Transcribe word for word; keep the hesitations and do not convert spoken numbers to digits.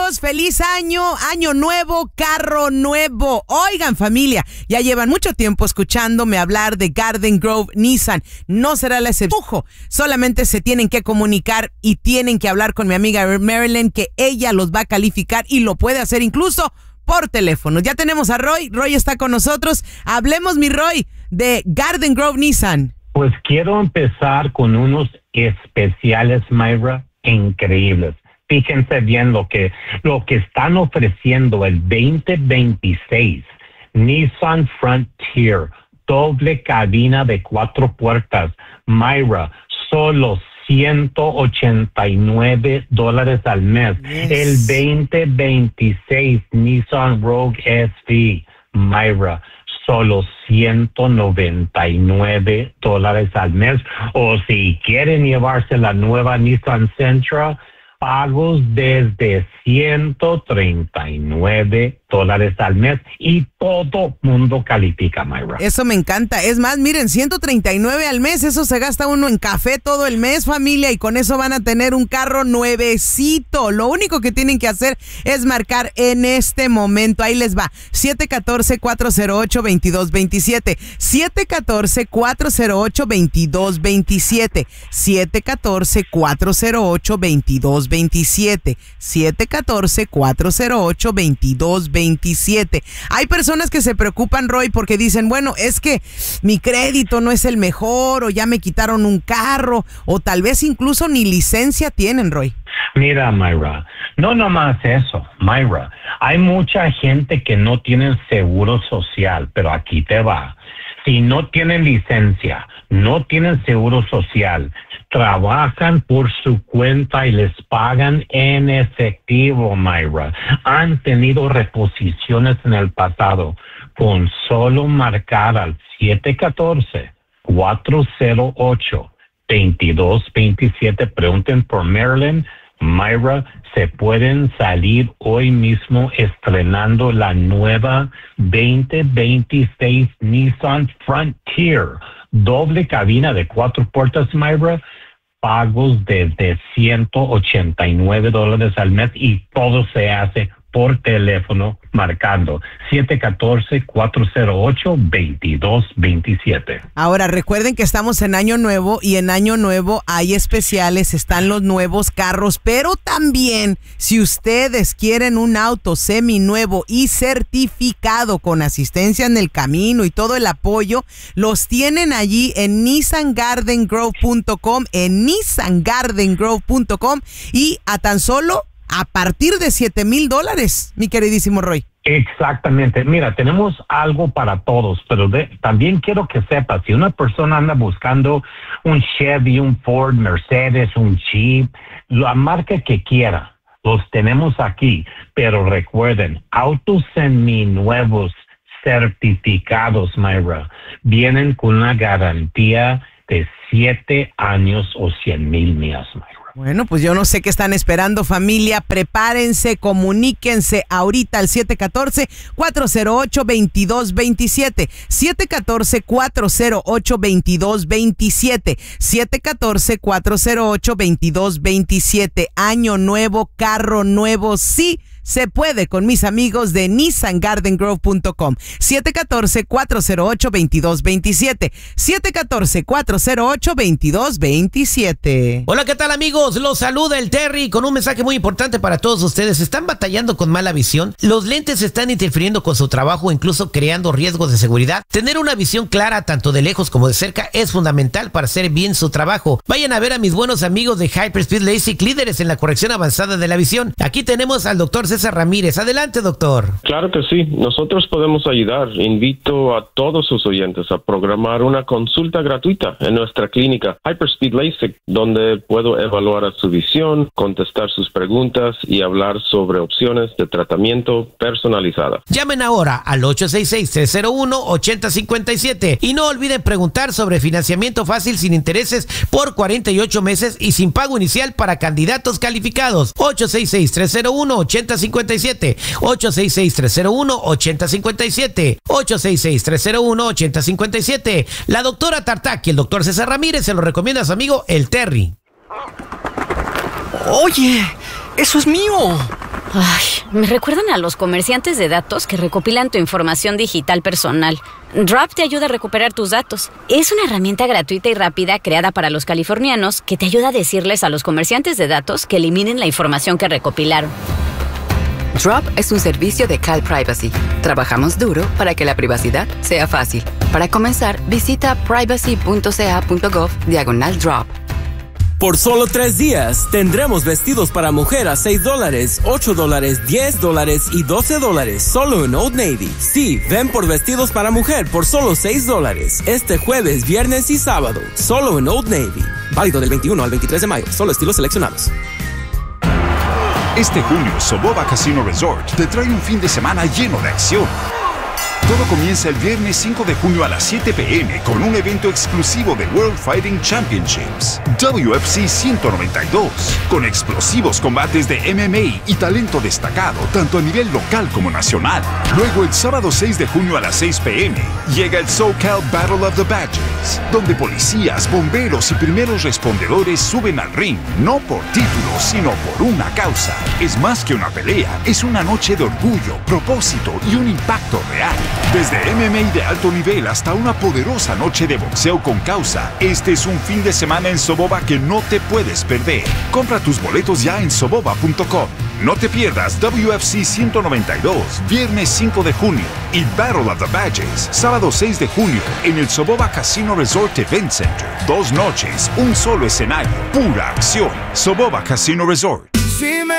amigos, feliz año, año nuevo, carro nuevo. Oigan, familia, ya llevan mucho tiempo escuchándome hablar de Garden Grove Nissan. No será la excepción. Solamente se tienen que comunicar y tienen que hablar con mi amiga Marilyn, que ella los va a calificar y lo puede hacer incluso por teléfono. Ya tenemos a Roy. Roy está con nosotros. Hablemos, mi Roy, de Garden Grove Nissan. Pues quiero empezar con unos especiales, Mayra, increíbles. Fíjense bien lo que, lo que están ofreciendo el veinte veintiséis Nissan Frontier, doble cabina de cuatro puertas. Mayra, solo ciento ochenta y nueve dólares al mes. Yes. El veinte veintiséis Nissan Rogue S V, Mayra, solo ciento noventa y nueve dólares al mes. O si quieren llevarse la nueva Nissan Sentra, pagos desde ciento treinta y nueve dólares al mes y todo mundo califica, Mayra. Eso me encanta. Es más, miren, ciento treinta y nueve al mes, eso se gasta uno en café todo el mes, familia, y con eso van a tener un carro nuevecito. Lo único que tienen que hacer es marcar en este momento. Ahí les va. siete uno cuatro, cuatro cero ocho, dos dos dos siete. siete uno cuatro, cuatro cero ocho, dos dos dos siete. siete uno cuatro, cuatro cero ocho, dos dos dos siete. siete uno cuatro, cuatro cero ocho, dos dos dos siete. Hay personas que se preocupan, Roy, porque dicen, bueno, es que mi crédito no es el mejor, o ya me quitaron un carro, o tal vez incluso ni licencia tienen, Roy. Mira, Mayra, no nomás eso, Mayra. Hay mucha gente que no tiene seguro social, pero aquí te va. Si no tienen licencia, no tienen seguro social, trabajan por su cuenta y les pagan en efectivo, Mayra. Han tenido reposiciones en el pasado. Con solo marcar al siete uno cuatro, cuatro cero ocho, dos dos dos siete, pregunten por Marilyn. Mayra, se pueden salir hoy mismo estrenando la nueva veinte veintiséis Nissan Frontier, doble cabina de cuatro puertas, Mayra, pagos desde ciento ochenta y nueve dólares al mes y todo se hace por teléfono marcando siete uno cuatro, cuatro cero ocho, dos dos dos siete. Ahora recuerden que estamos en Año Nuevo y en Año Nuevo hay especiales, están los nuevos carros, pero también si ustedes quieren un auto seminuevo y certificado con asistencia en el camino y todo el apoyo, los tienen allí en nissan garden grove punto com, en nissan garden grove punto com, y a tan solo a partir de siete mil dólares, mi queridísimo Roy. Exactamente. Mira, tenemos algo para todos, pero de, también quiero que sepas, si una persona anda buscando un Chevy, un Ford, Mercedes, un Jeep, la marca que quiera, los tenemos aquí. Pero recuerden, autos seminuevos certificados, Mayra, vienen con una garantía de siete años o cien mil millas, Mayra. Bueno, pues yo no sé qué están esperando, familia. Prepárense, comuníquense ahorita al siete uno cuatro, cuatro cero ocho, dos dos dos siete. siete uno cuatro, cuatro cero ocho, dos dos dos siete. siete uno cuatro, cuatro cero ocho, dos dos dos siete. Año nuevo, carro nuevo, sí se puede con mis amigos de nissan garden grove punto com. siete uno cuatro, cuatro cero ocho, dos dos dos siete. siete uno cuatro, cuatro cero ocho, dos dos dos siete. Hola, ¿qué tal, amigos? Los saluda el Terry con un mensaje muy importante para todos ustedes. ¿Están batallando con mala visión? ¿Los lentes están interfiriendo con su trabajo o incluso creando riesgos de seguridad? Tener una visión clara tanto de lejos como de cerca es fundamental para hacer bien su trabajo. Vayan a ver a mis buenos amigos de Hyperspeed LASIK, líderes en la corrección avanzada de la visión. Aquí tenemos al doctor César Ramírez. Adelante, doctor. Claro que sí, nosotros podemos ayudar. Invito a todos sus oyentes a programar una consulta gratuita en nuestra clínica Hyperspeed LASIK, donde puedo evaluar a su visión, contestar sus preguntas y hablar sobre opciones de tratamiento personalizada. Llamen ahora al ocho seis seis, tres cero uno, ocho cero cinco siete y no olviden preguntar sobre financiamiento fácil sin intereses por cuarenta y ocho meses y sin pago inicial para candidatos calificados. ocho seis seis, tres cero uno, ocho cero cinco siete. ocho seis seis, tres cero uno, ocho cero cinco siete. ocho seis seis, tres cero uno, ocho cero cinco siete. La doctora Tartak y el doctor César Ramírez se lo recomienda a su amigo el Terry. Oye, eso es mío. Ay, me recuerdan a los comerciantes de datos que recopilan tu información digital personal. Drop te ayuda a recuperar tus datos. Es una herramienta gratuita y rápida creada para los californianos que te ayuda a decirles a los comerciantes de datos que eliminen la información que recopilaron. Drop es un servicio de Cal Privacy. Trabajamos duro para que la privacidad sea fácil. Para comenzar, visita privacy.ca.gov diagonal drop. Por solo tres días, tendremos vestidos para mujer a seis dólares, ocho dólares, diez dólares y doce dólares, solo en Old Navy. Sí, ven por vestidos para mujer por solo seis dólares, este jueves, viernes y sábado, solo en Old Navy. Válido del veintiuno al veintitrés de mayo, solo estilos seleccionados. Este junio, Soboba Casino Resort te trae un fin de semana lleno de acción. Todo comienza el viernes cinco de junio a las siete p m con un evento exclusivo de World Fighting Championships, W F C ciento noventa y dos, con explosivos combates de M M A y talento destacado, tanto a nivel local como nacional. Luego, el sábado seis de junio a las seis p m, llega el SoCal Battle of the Badgers, donde policías, bomberos y primeros respondedores suben al ring, no por títulos, sino por una causa. Es más que una pelea, es una noche de orgullo, propósito y un impacto real. Desde M M A de alto nivel hasta una poderosa noche de boxeo con causa, este es un fin de semana en Soboba que no te puedes perder. Compra tus boletos ya en soboba punto com. No te pierdas W F C ciento noventa y dos, viernes cinco de junio, y Battle of the Badgers, sábado seis de junio, en el Soboba Casino Resort Event Center. Dos noches, un solo escenario, pura acción. Soboba Casino Resort.